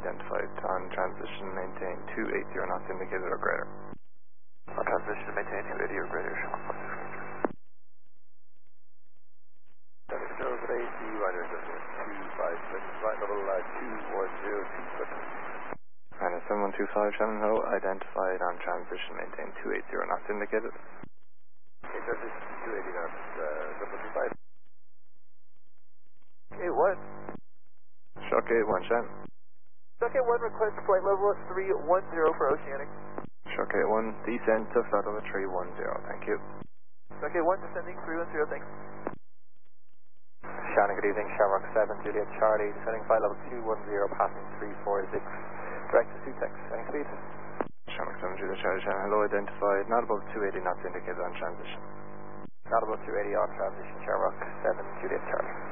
identified on transition, maintain 280 knots indicated or greater. On transition, maintain 280 or greater, Shamrock 708, Ryder 256, flight level 210, 2 foot. Minus 7125, Shannon Ho, identified on transition, maintain 280 knots indicated. Okay, transition 280 knots, 725. Okay, what? Shock 81, Shannon. Shock 81, request flight level 310 for Oceanic. Shock 81, descent to flight level 310, thank you. Shock 81, descending 310, thanks. Shannon, good evening, Shamrock 7, Juliet Charlie, descending flight level 210, passing 346, direct to Sutex, any speed? Shamrock 7, Juliet Charlie, Shannon Hello, identified not above 280 knots indicated on transition. Not above 280 on transition, Shamrock 7, Juliet Charlie.